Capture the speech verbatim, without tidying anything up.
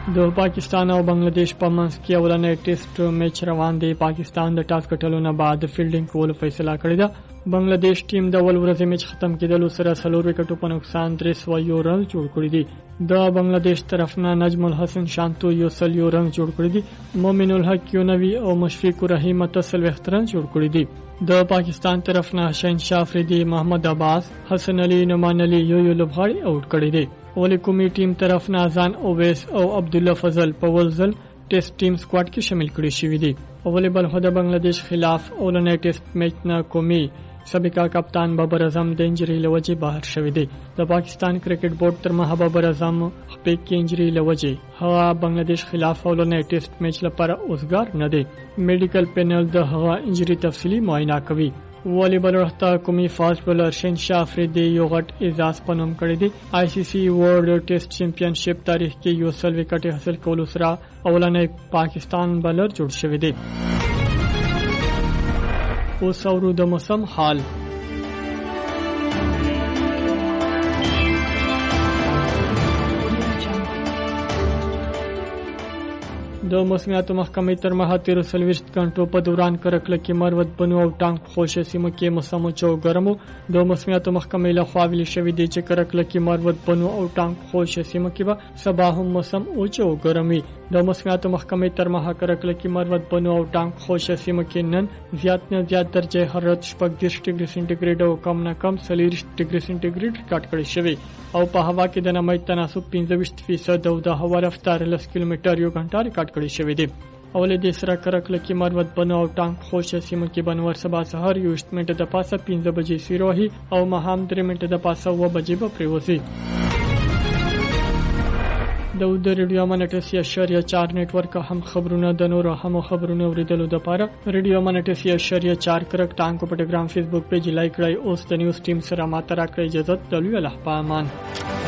د پاکستان او بنگلاديش په منځ کې اولنۍ ټیسټ میچ روان دی. پاکستان د ټاس ګټلو نه بعد فیلډینګ کولو فیصله کړې ده. بنگلاديش ټیم د اول ورځې میچ ختم کېدلو سره څلور وکټو په نقصان درې سوه یو رن جوړ کړي دي. د بنگلاديش طرف نه نجم الحسن شانتو یو سل یو رن جوړ کړي دي. مومن الحق یونوي او مشفق الرحیم اتصل وخترن جوړ کړي دي. د پاکستان طرف نه شهنشاه افریدي، محمد عباس، حسن علي، نعمان علي یو یو لوبغاړي آوټ کړي دي. ولې کومي ټیم طرف نه ازان اویس او عبد الله فضل په ولزل ټیسټ ټیم سکواډ کې شامل کړي شوی دي. اولې بل خو د بنگلاديش خلاف اولنۍ ټیسټ میچ نه کومي سابقہ کپتان بابر اعظم د انجری لوجه بهر شوی دی. د پاکستان کرکټ بورډ تر مها بابر اعظم خپل کې انجری لوجه هغه بنگلاديش خلاف اولنۍ ټیسټ میچ لپاره اوسګار نه دی. میډیکل پینل د هغه انجری تفصیلی معاینه کوي. والیبال رحتا کومي فاست بولر شهنشاه افریدي یو غټ اعزاز پنوم کړی دی. آی سی سی ورلد ټیسټ چیمپیونشپ تاریخ کې یو سل وکټ حاصل کولو سره اولنۍ پاکستان بالر جوړ شوی دی. اوس اورو د موسم حال. د موسمیاتو محکمې تر مها تیرو څلوېښت غنټو په دوران کرکله کې مروت بنو او ټانک خوشه سیمو کې موسم اوچو ګرمو. د موسمیاتو محکمې لخوا ویل شوی دی چې کرکله کې مروت بنو او ټانک خوشه سیمو کې به سبا هم موسم اوچو ګرمي. د موسمیاتو محکمې تر مها کرکله کې مروت بنو او ټانک خوشه سیمو کې نن زیات نه زیات درجه حرارت شپږ دېرش ډیګري سانتیګریډ او کم نه کم څلوېښت ډیګري سانتیګریډ ریکارډ کړی شوی او په هوا کې د نمی تناسب پنځه ویشت فیصد او د هوا رفتار لس کیلومتر یو غنټه ریکارډ کړی شوی دی. اولې د سره کرکله کې مروت بنو او ټانک خوشه سیمو کې بنور سبا سهار یوشت منټه د پاسه پنځه بجې سیروهي او مهام درې منټه د پاسه اوه بجې به پریوځي. د د ریډیو منټس اشاریه چار نیټورک هم خبرونه د نورو هم خبرونه اوریدلو د پاره ریډیو منټس اشاریه چار کرک ټانک په ټلګرام فیسبوک پیج لایک کړئ. اوس د نیوز ټیم سره ماته راکړئ اجازه. د لوی الله په امان.